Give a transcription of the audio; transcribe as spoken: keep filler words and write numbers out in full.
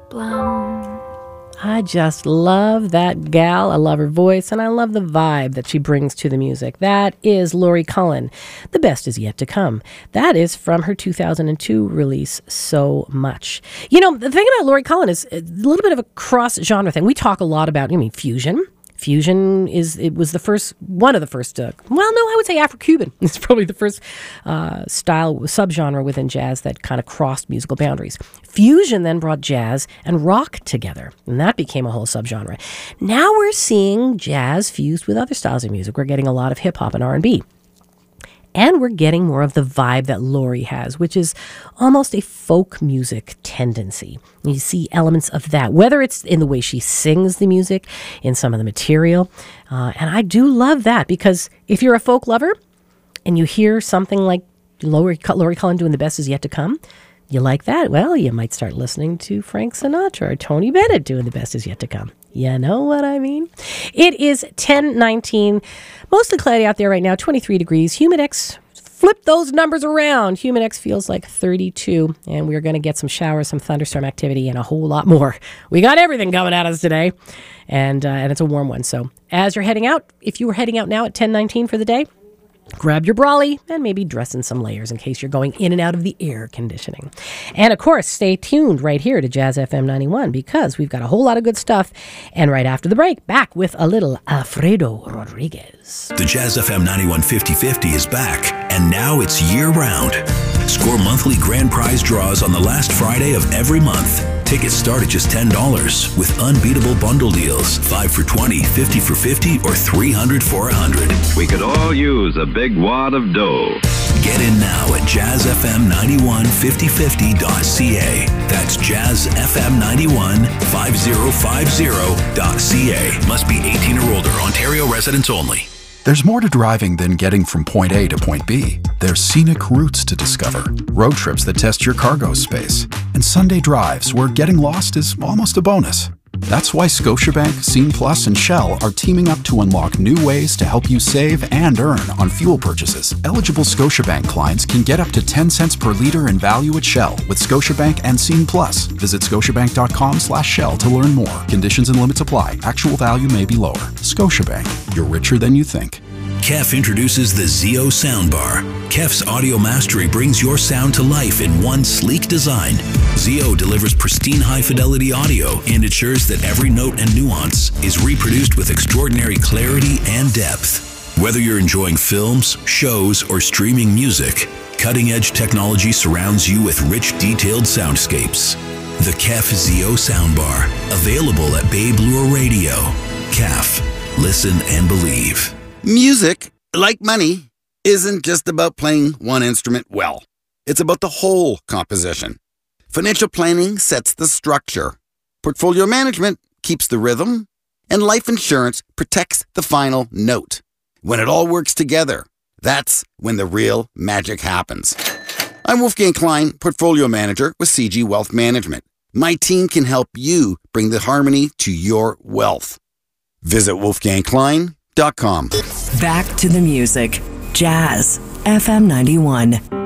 Blum. I just love that gal. I love her voice, and I love the vibe that she brings to the music. That is Laurie Cullen. The best is yet to come. That is from her two thousand two release, So Much. You know, the thing about Laurie Cullen is a little bit of a cross-genre thing. We talk a lot about, I mean, fusion. Fusion is, it was the first, one of the first, uh, well, no, I would say Afro-Cuban. It's probably the first uh, style, subgenre within jazz that kind of crossed musical boundaries. Fusion then brought jazz and rock together, and that became a whole subgenre. Now we're seeing jazz fused with other styles of music. We're getting a lot of hip-hop and R and B. And we're getting more of the vibe that Laurie has, which is almost a folk music tendency. You see elements of that, whether it's in the way she sings the music, in some of the material. Uh, and I do love that, because if you're a folk lover and you hear something like Laurie, Laurie Cullen doing The Best Is Yet to Come, you like that? Well, you might start listening to Frank Sinatra or Tony Bennett doing The Best Is Yet to Come. You know what I mean? It is ten nineteen, mostly cloudy out there right now, twenty-three degrees. Humidex, flip those numbers around. Humidex feels like thirty-two, and we're going to get some showers, some thunderstorm activity, and a whole lot more. We got everything coming at us today, and uh, and it's a warm one. So as you're heading out, if you were heading out now at ten nineteen for the day, grab your brolly and maybe dress in some layers in case you're going in and out of the air conditioning. And of course, stay tuned right here to Jazz F M ninety-one, because we've got a whole lot of good stuff. And right after the break, back with a little Alfredo Rodriguez. The Jazz F M ninety-one fifty fifty is back, and now it's year-round. Score monthly grand prize draws on the last Friday of every month. Tickets start at just ten dollars with unbeatable bundle deals. five for twenty, fifty for fifty, or three hundred for one hundred. We could all use a big wad of dough. Get in now at jazz f m ninety-one fifty fifty dot c a. That's jazz f m ninety-one fifty fifty dot c a. Must be eighteen or older. Ontario residents only. There's more to driving than getting from point A to point B. There's scenic routes to discover, road trips that test your cargo space, and Sunday drives where getting lost is almost a bonus. That's why Scotiabank, Scene Plus, and Shell are teaming up to unlock new ways to help you save and earn on fuel purchases. Eligible Scotiabank clients can get up to ten cents per litre in value at Shell with Scotiabank and Scene Plus. Visit scotiabank.com slash Shell to learn more. Conditions and limits apply. Actual value may be lower. Scotiabank. You're richer than you think. K E F introduces the Zeo Soundbar. K E F's audio mastery brings your sound to life in one sleek design. Zeo delivers pristine high-fidelity audio and ensures that every note and nuance is reproduced with extraordinary clarity and depth. Whether you're enjoying films, shows, or streaming music, cutting-edge technology surrounds you with rich, detailed soundscapes. The K E F Zeo Soundbar, available at Babe Lure Radio. K E F. Listen and believe. Music, like money, isn't just about playing one instrument well. It's about the whole composition. Financial planning sets the structure. Portfolio management keeps the rhythm. And life insurance protects the final note. When it all works together, that's when the real magic happens. I'm Wolfgang Klein, Portfolio Manager with C G Wealth Management. My team can help you bring the harmony to your wealth. Visit wolfgang klein dot com. Back to the music. Jazz F M ninety-one.